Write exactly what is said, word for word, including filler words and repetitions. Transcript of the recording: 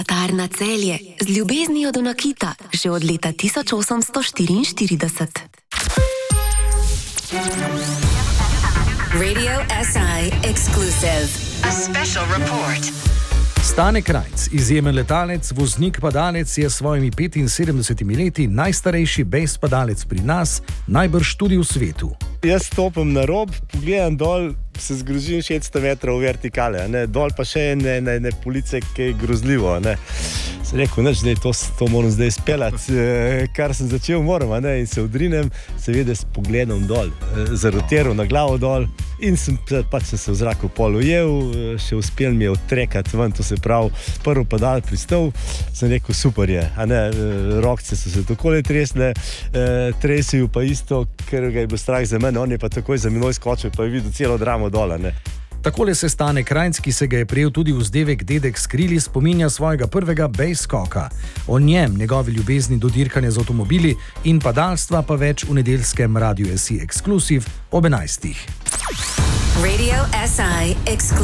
Zlatarna Celje z ljubeznijo do nakita že od leta tisoč osemsto štiriinštirideset. Radio S I exclusive. A special report. Stane Krajc, izjemen letalec, voznik padalec, je s svojimi petinsedemdesetimi leti najstarejši bejs padalec pri nas, najbrž tudi v svetu. Jaz stopim na rob, pogledam dol, se zgrozim šeststo metrov vertikale, ne? Dol pa še ene, ene, ene police, ki je grozljivo. Ne? Sem rekel, neč, zdaj, to, to moram zdaj speljati, kar sem začel, moram, ne? In se odrinem, seveda s pogledom dol, zarotiral na glavo dol in sem, pač sem se v zraku pol ujel, še uspel mi je odtrekati ven, to se pravi, prvi padal pristal, sem rekel, super je, a ne, rokce so se takole tresle, tresil pa isto, ker ga je bil strah za mene, on je pa takoj za menoj skočil, pa je videl celo dramo dole, ne. Takole se Stane Krajc, ki se ga je prejel tudi vzdevek Dedek s krili, spominja svojega prvega bejs skoka. O njem, njegovi ljubezni do dirkanja z avtomobili in padalstva pa več v nedeljskem Radiu S I Exclusive ob enajstih. Radio S I exclusive.